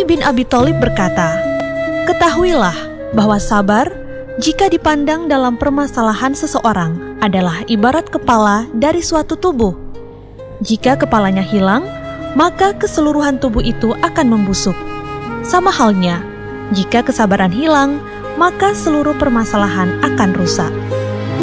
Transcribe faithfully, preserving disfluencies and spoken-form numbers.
bin Abi Thalib berkata, "Ketahuilah bahwa sabar, jika dipandang dalam permasalahan seseorang, adalah ibarat kepala dari suatu tubuh. Jika kepalanya hilang, maka keseluruhan tubuh itu akan membusuk. Sama halnya, jika kesabaran hilang, maka seluruh permasalahan akan rusak."